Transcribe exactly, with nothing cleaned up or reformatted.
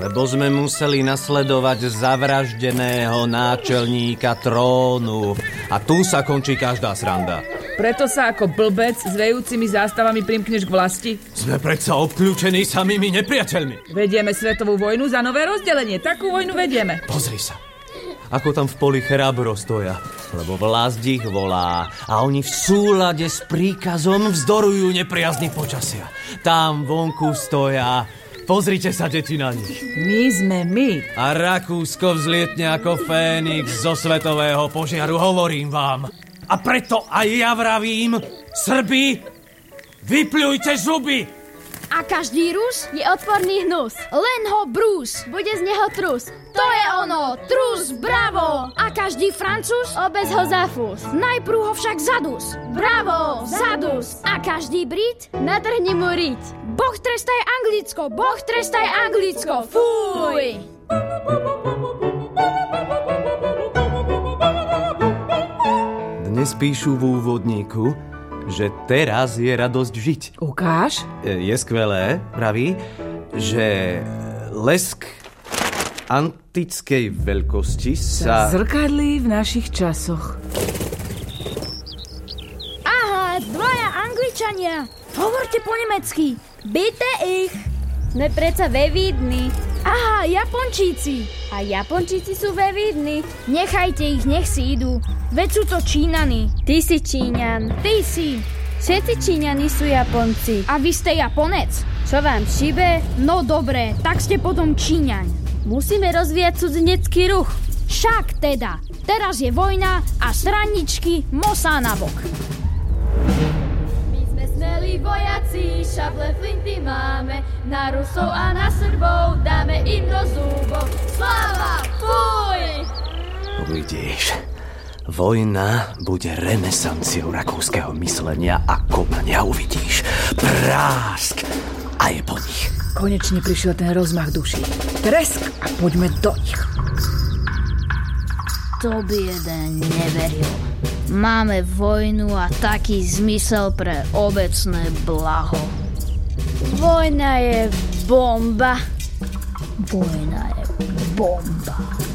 lebo sme museli nasledovať zavraždeného náčelníka trónu. A tu sa končí každá sranda. Preto sa ako blbec s vejúcimi zástavami primkneš k vlasti? Sme predsa obklúčení samými nepriateľmi. Vedieme svetovú vojnu za nové rozdelenie. Takú vojnu vedieme. Pozri sa. Ako tam v poli chrabro stoja, lebo vlast ich volá a oni v súlade s príkazom vzdorujú nepriazni počasia. Tam vonku stoja. Pozrite sa, deti, na nich. My sme my. A Rakúsko vzlietne ako Fénix zo svetového požiaru, hovorím vám. A preto aj ja vravím, Srbi, vypľujte zuby! A každý Rus je odporný hnus. Len ho brús, bude z neho trus. To je ono, trus, bravo! A každý Francúz obec ho za fús. Najprv ho však zadus. Bravo, zadus! A každý Brit natrhni mu riť. Boh trestaj Anglicko, Boh trestaj Anglicko, fuj! Dnes píšu v úvodníku, že teraz je radosť žiť. Ukáž? Je skvelé, praví, že lesk antickej veľkosti sa... Zrkadlí v našich časoch. Aha, dvaja Angličania. Hovorte po nemecky. Bitte ich. Sme predsa vevídni. Aha, Japončíci. A Japončíci sú vevídni. Nechajte ich, nech si idú. Veď sú to Čínani. Ty si Číňan. Ty si. Všetci Číňani sú Japonci. A vy ste Japonec. Čo vám šibe? No dobre, tak ste potom Číňaň. Musíme rozvíjať cudzinecký ruch. Však teda. Teraz je vojna a straničky mosá na bok. My sme smelí vojaci, šable flinty máme. Na Rusov a na Srbov dáme im do zúbov. Sláva, fuj! Uvidíš, vojna bude renesanciou rakúskeho myslenia a konania, uvidíš. Prásk a je po nich. Konečne prišiel ten rozmach duší. Tresk a poďme do nich. To by jeden neveril. Máme vojnu a taký zmysel pre obecné blaho. Vojna je bomba. Vojna je bomba.